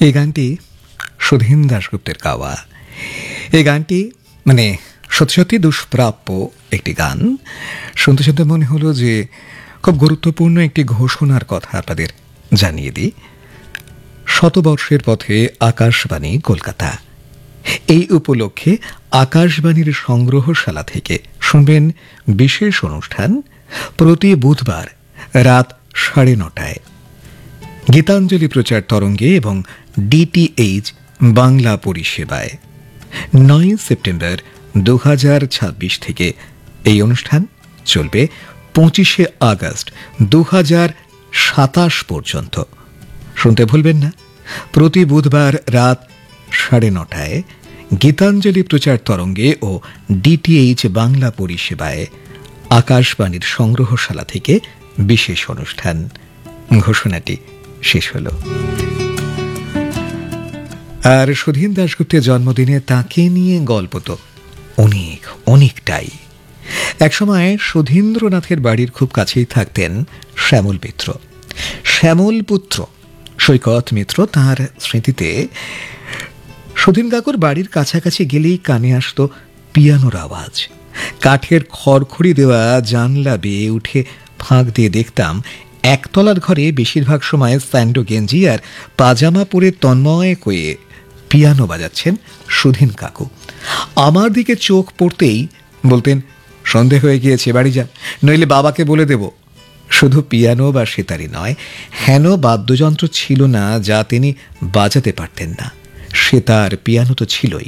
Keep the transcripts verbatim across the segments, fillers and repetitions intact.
এই গানটি সুধীন দাশগুপ্তের গাওয়া। এই গানটি মানে সত্যি সত্যি দুষ্প্রাপ্য একটি গান। শুনতে শুনতে মনে হলো যে খুব গুরুত্বপূর্ণ একটি ঘোষণার কথা আপনাদের জানিয়ে দিই। শতবর্ষের পথে আকাশবাণী কলকাতা, এই উপলক্ষে আকাশবাণীর সংগ্রহশালা থেকে শুনবেন বিশেষ অনুষ্ঠান প্রতি বুধবার রাত সাড়ে নটায় গীতাঞ্জলি প্রচার তরঙ্গে এবং ডিটিএইচ বাংলা পরিষেবায়। নয় সেপ্টেম্বর দু হাজার ছাব্বিশ থেকে এই অনুষ্ঠান চলবে পঁচিশে আগস্ট দু হাজার সাতাশ পর্যন্ত। শুনতে ভুলবেন না, প্রতি বুধবার রাত সাড়ে নটায় গীতাঞ্জলি প্রচার তরঙ্গে ও ডিটিএইচ বাংলা পরিষেবায় আকাশবাণীর সংগ্রহশালা থেকে বিশেষ অনুষ্ঠান। ঘোষণাটি শেষ হল। আর সুধীন দাশগুপ্তের জন্মদিনে তাকে নিয়ে গল্প তো অনেক অনেকটাই। একসময় সুধীন্দ্রনাথের বাড়ির খুব কাছেই থাকতেন শ্যামল মিত্র। শ্যামল পুত্র সৈকত মিত্র তাঁর স্মৃতিতে সুধীন কাকুর বাড়ির কাছাকাছি গেলেই কানে আসতো পিয়ানোর আওয়াজ। কাঠের খড়খড়ি দেওয়া জানলা বেয়ে উঠে ফাঁক দিয়ে দেখতাম একতলার ঘরে বেশিরভাগ সময় স্যান্ডো গেঞ্জি আর পাজামা পরে তন্ময় হয়ে পিয়ানো বাজাচ্ছেন সুধীন কাকু। আমার দিকে চোখ পড়তেই বলতেন, সন্ধে হয়ে গিয়েছে, বাড়ি যা, নইলে বাবাকে বলে দেব। শুধু পিয়ানো বা সেতারি নয়, হেন বাদ্যযন্ত্র ছিল না যা তিনি বাজাতে পারতেন না। সেতার, পিয়ানো তো ছিলই,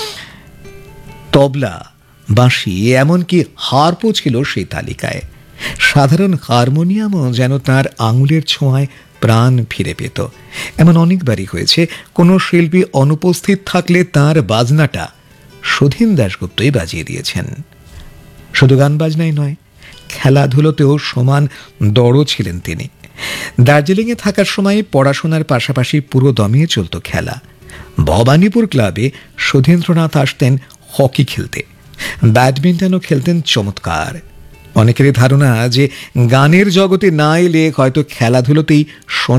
তবলা, বাঁশি, এমনকি হার্পও ছিল সেই তালিকায়। সাধারণ হারমোনিয়ামও যেন তার আঙুলের ছোঁয়ায় প্রাণ ফিরে পেত। এমন অনেকবারই হয়েছে কোনো শিল্পী অনুপস্থিত থাকলে তার বাজনাটা সুধীন দাশগুপ্তই বাজিয়ে দিয়েছেন। শুধু গান বাজনাই নয়, খেলাধুলোতেও সমান দড়ো ছিলেন তিনি। দার্জিলিংয়ে থাকার সময় পড়াশোনার পাশাপাশি পুরো দমিয়ে চলত খেলা। ভবানীপুর ক্লাবে সুধীন্দ্রনাথ আসতেন হকি খেলতে, ব্যাডমিন্টনও খেলতেন চমৎকার। অনেকেরই ধারণা যে গানের জগতে না এলে হয়তো খেলাধুলোতেই